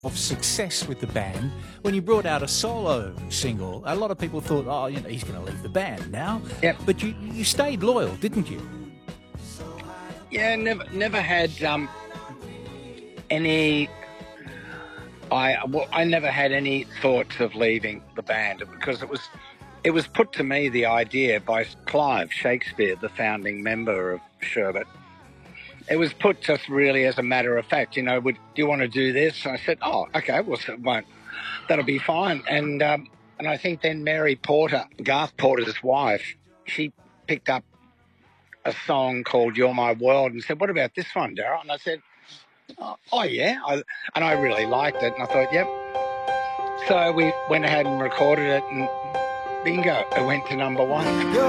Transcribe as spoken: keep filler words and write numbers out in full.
of success with the band when you brought out a solo single. A lot of people thought, oh, you know, he's going to leave the band now. Yep. But you, you stayed loyal, didn't you? Yeah, never never had um, any. I well, I never had any thoughts of leaving the band because it was it was put to me, the idea, by Clive Shakespeare, the founding member of Sherbet. It was put just really as a matter of fact, you know, would do you want to do this? And I said, oh, okay, well, so it won't, that'll be fine. And um, and I think then Mary Porter, Garth Porter's wife, she picked up a song called You're My World and said, what about this one, Darryl? And I said, oh, oh yeah. I, and I really liked it. And I thought, yep. So we went ahead and recorded it and bingo, it went to number one.